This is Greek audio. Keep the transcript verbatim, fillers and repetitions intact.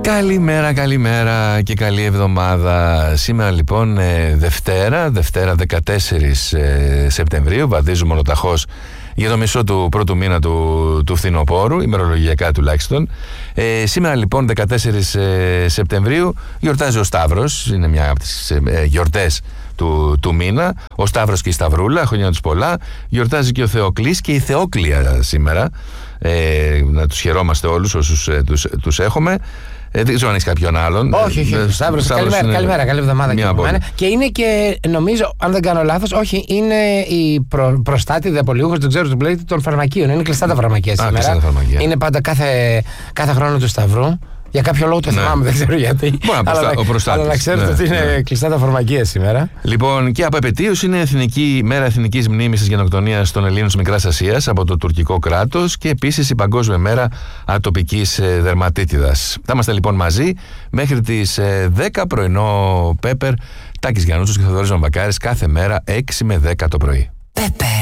Καλημέρα, καλημέρα και καλή εβδομάδα. Σήμερα λοιπόν ε, Δευτέρα, Δευτέρα δεκατέσσερις ε, Σεπτεμβρίου, βαδίζουμε ολοταχώς για το μισό του πρώτου μήνα του, του φθινοπόρου, ημερολογιακά τουλάχιστον. Ε, σήμερα λοιπόν δεκατέσσερις ε, Σεπτεμβρίου γιορτάζει ο Σταύρος, είναι μια από τις ε, γιορτές του, του μήνα. Ο Σταύρος και η Σταυρούλα, χρόνια τους πολλά. Γιορτάζει και ο Θεοκλής και η Θεόκλεια σήμερα. Ε, να τους χαιρόμαστε όλους όσους ε, τους, τους έχουμε. Ε, δεν ξέρω αν έχει κάποιον άλλον. Όχι, όχι. Ε, Σταύρος, καλημέρα, καλημέρα, καλή εβδομάδα και από μένα. Και είναι και, νομίζω, αν δεν κάνω λάθος, όχι, είναι η προ, προστάτη διαπολιούχος, δεν ξέρω, του πλέον των φαρμακείων. Είναι κλειστά τα φαρμακεία σήμερα. κλειστά τα φαρμακεία. Είναι πάντα κάθε, κάθε χρόνο του Σταυρού. Για κάποιο λόγο το ναι. θυμάμαι, δεν ξέρω γιατί. Αλλά, ο προστάτης, αλλά να ξέρετε ναι, ότι είναι ναι. κλειστά τα φαρμακεία σήμερα. Λοιπόν, και από επετείους είναι εθνική, μέρα εθνικής μνήμης της γενοκτονίας των Ελλήνων της Μικράς Ασίας από το τουρκικό κράτος και επίσης η Παγκόσμια Μέρα Ατοπικής Δερματίτιδας. Θα είμαστε λοιπόν μαζί μέχρι τις δέκα πρωινό Πέπερ, Τάκης Γιαννούτσος και Θοδωρής Μαμπακάρης κάθε μέρα έξι με δέκα το πρωί. Πέπερ.